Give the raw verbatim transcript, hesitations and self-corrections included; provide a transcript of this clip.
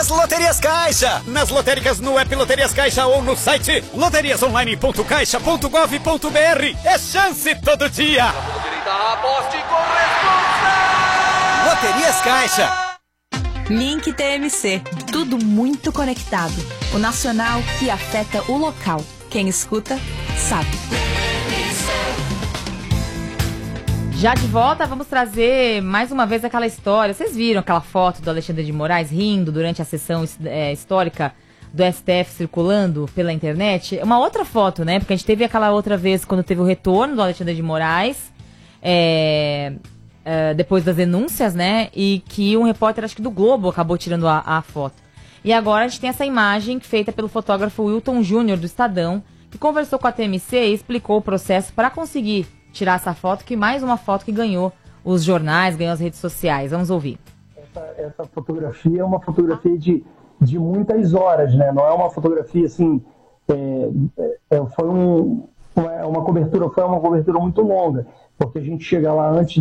das Loterias Caixa. Nas lotéricas, no app Loterias Caixa ou no site loterias online ponto caixa ponto gov ponto br. É chance todo dia. Aposte com Loterias Caixa. Link T M C. Tudo muito conectado. O nacional que afeta o local. Quem escuta, sabe. Já de volta, vamos trazer mais uma vez aquela história. Vocês viram aquela foto do Alexandre de Moraes rindo durante a sessão é, histórica do S T F circulando pela internet? Uma outra foto, né? Porque a gente teve aquela outra vez quando teve o retorno do Alexandre de Moraes, é, é, depois das denúncias, né? E que um repórter, acho que do Globo, acabou tirando a, a foto. E agora a gente tem essa imagem feita pelo fotógrafo Wilton Júnior do Estadão, que conversou com a T M C e explicou o processo para conseguir tirar essa foto, que mais uma foto que ganhou os jornais, ganhou as redes sociais. Vamos ouvir. Essa, essa fotografia é uma fotografia de, de muitas horas, né? Não é uma fotografia assim, é, é, foi um, uma, uma cobertura, foi uma cobertura muito longa, porque a gente chega lá antes